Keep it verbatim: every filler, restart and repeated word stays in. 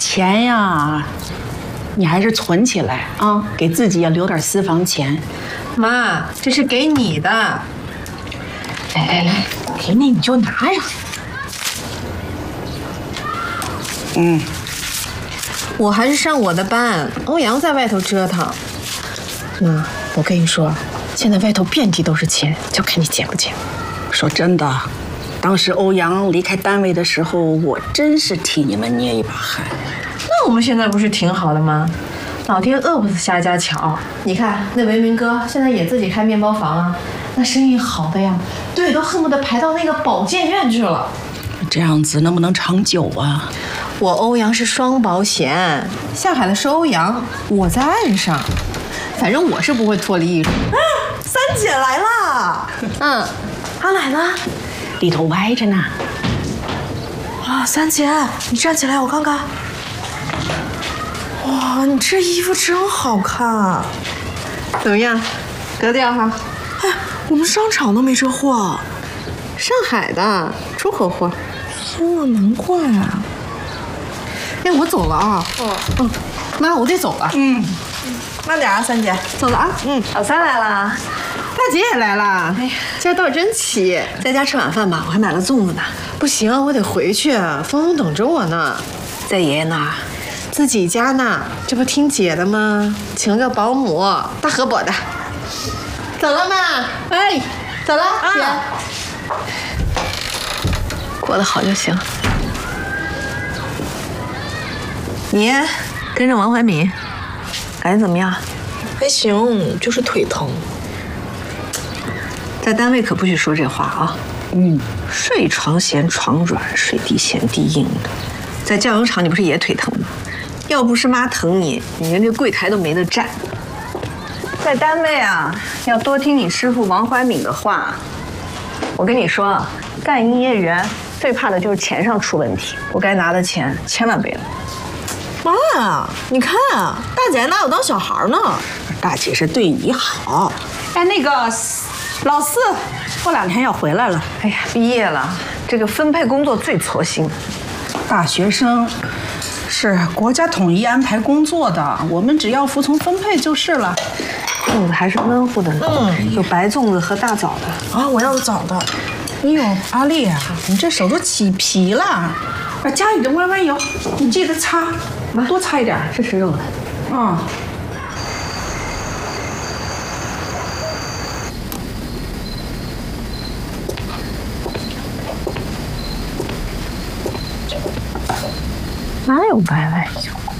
钱呀，你还是存起来啊，给自己也留点私房钱。 妈，这是给你的。来来来，给你你就拿上。 嗯， 我还是上我的班，欧阳在外头折腾。妈，我跟你说，现在外头遍地都是钱，就看你捡不捡。 说真的，当时欧阳离开单位的时候，我真是替你们捏一把汗。 那我们现在不是挺好的吗？老天饿不死瞎家巧。你看那维明哥现在也自己开面包房啊，那生意好的呀，队都恨不得排到那个保健院去了。 这样子能不能长久啊？ 我欧阳是双保险，下海的是欧阳，我在岸上，反正我是不会脱离艺术。 啊，三姐来啦！ 嗯，阿奶呢？ 里头歪着呢。 啊，三姐，你站起来，我看看。哇，你这衣服真好看。 怎么样，格调哈？ 哎，我们商场都没这货。 上海的出口货。 哦，难怪啊。 哎，我走了啊。哦，嗯，妈，我得走了。 嗯，慢点啊，三姐。 走了啊。 嗯， 小三来了，大姐也来了。哎呀，今儿倒真齐。在家吃晚饭吧，我还买了粽子呢。不行，我得回去，峰峰等着我呢。在爷爷那儿，自己家呢，这不听姐的吗？请个保姆，大河伯的。走了妈。哎，走了，姐。啊、过得好就行。 你跟着王怀民， 感觉怎么样？ 还行，就是腿疼。 在单位可不许说这话啊！ 嗯， 睡床嫌床软，睡地嫌地硬的。在酱油厂你不是也腿疼吗？要不是妈疼你，你连这柜台都没得站。在单位啊，要多听你师傅王怀敏的话。我跟你说，干营业员最怕的就是钱上出问题，不该拿的钱千万别拿。 妈呀，你看啊，大姐拿我当小孩呢。 大姐是对你好。哎，那个老四过两天要回来了。 哎呀，毕业了，这个分配工作最搓心。 大学生是国家统一安排工作的，我们只要服从分配就是了。 粽子还是温乎的呢，嗯，有白粽子和大枣的。 啊，我要枣的。 哎呦，阿丽啊，你这手都起皮了，把家里的弯弯油你记得擦，多擦一点， 是吃肉的。 嗯。 哪有白外油？